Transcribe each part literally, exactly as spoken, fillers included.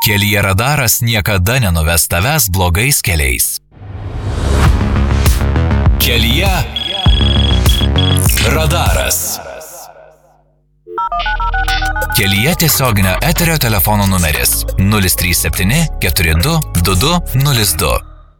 Kelyje radaras niekada nenuves tavęs blogais keliais. Kelyje radaras. Kelyje tiesioginio eterio telefono numeris nulis trys septyni keturi du du du nulis du.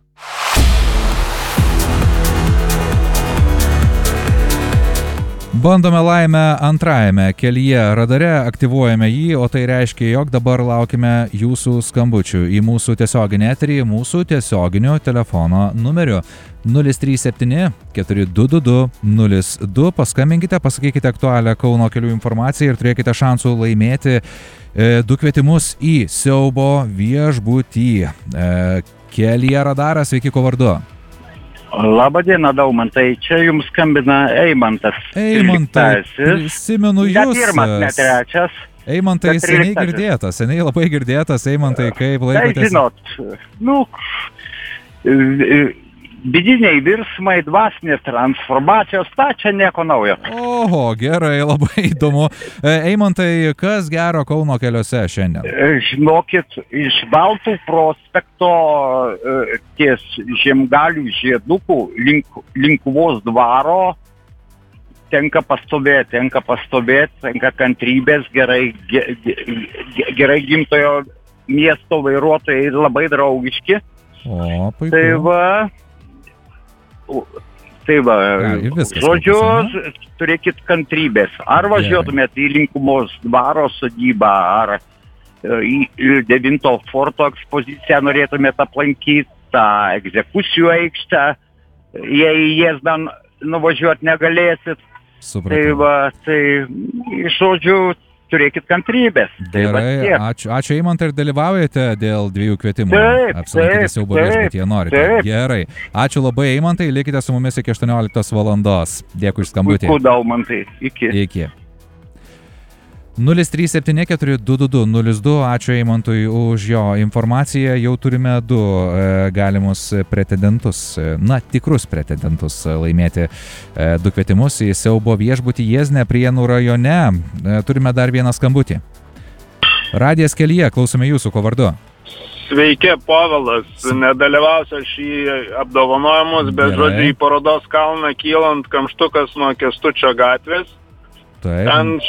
Bandome laimę antrajame kelyje radare, aktyvuojame jį, o tai reiškia, jog dabar laukime jūsų skambučių į mūsų tiesioginį eterį, mūsų tiesioginių telefono numeriu nulis trys septyni keturi du du du nulis du. Paskambinkite, pasakykite aktualią Kauno kelių informaciją ir turėkite šansų laimėti e, du kvietimus į siaubo viešbutį. E, kelyje radaras, sveiki, ko vardu? Labą dieną, Daumantai. Čia jums skambina Eimantas. Eimantai, prisimenu jūs. Ne pirmas, ne trečias. Eimantai, seniai girdėtas, seniai labai girdėtas. Eimantai, kaip laikotės? Tai žinot, nu, vidiniai virsmai, dvasinės transformacijos, ta čia nieko naujo. Oho, gerai, labai įdomu. Eimantai, kas gero Kauno keliuose šiandien? Žinokit, iš Baltų prospekto ties Žiemgalių žiedukų link Linkuvos dvaro tenka pastovėti, tenka pastovėti, tenka kantrybės, gerai, ge, ge, gerai gimtojo miesto vairuotojai labai draugiški. O, puiku. Tai va, tai va, ja, žodžiu, turėkit kantrybės. Ar važiuotumėt į Linkuvos dvaro sodybą, ar į devinto forto ekspoziciją norėtumėt aplankyti, tą egzekucijų aikštę, jei jas dan nuvažiuoti negalėsit. Supratau. Tai va, tai žodžiu, turėkit kantrybės. Gerai, tai ačiū, ačiū Eimantai, ir dalyvaujate dėl dviejų kvietimų. Taip, apsilankyti siaubo viešbutyje norite. Taip. Gerai, ačiū labai Eimantai, likite su mumis iki aštuonioliktos valandos. Dėkui už skambutį. Puiku, Daumantai, iki. Iki. nulis trys septyni keturi du du du nulis du, ačiū Eimantui už jo informaciją. Jau turime du e, galimus pretendentus, na, tikrus pretendentus laimėti e, du kvietimus į siaubo viešbutį Jiezne Prienų rajone. E, turime dar vieną skambutį. Radijas kelyje, klausome jūsų, ko vardu? Sveiki, Povilas. Nedalyvausiu aš į apdovanojimus, bet žodžiu į parodos kalną kylant kamštukas nuo Kęstučio gatvės. Taip. Ten